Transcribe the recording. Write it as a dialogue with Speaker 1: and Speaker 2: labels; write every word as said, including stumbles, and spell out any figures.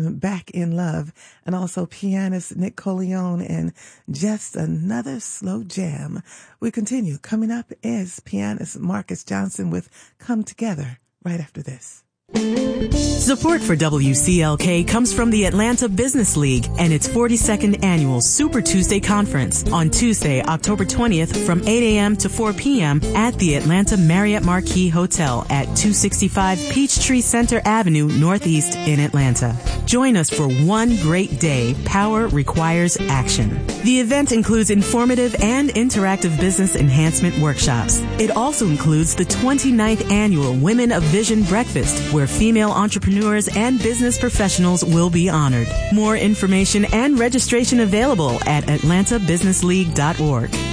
Speaker 1: Back in Love, and also pianist Nick Coleone and Just Another Slow Jam. We continue. Coming up is pianist Marcus Johnson with Come Together right after this.
Speaker 2: Support for W C L K comes from the Atlanta Business League and its forty-second annual Super Tuesday Conference on Tuesday, October twentieth from eight a.m. to four p.m. at the Atlanta Marriott Marquis Hotel at two sixty-five Peachtree Center Avenue, Northeast in Atlanta. Join us for one great day. Power requires action. The event includes informative and interactive business enhancement workshops. It also includes the twenty-ninth annual Women of Vision Breakfast, where female entrepreneurs and business professionals will be honored. More information and registration available at atlanta business league dot org.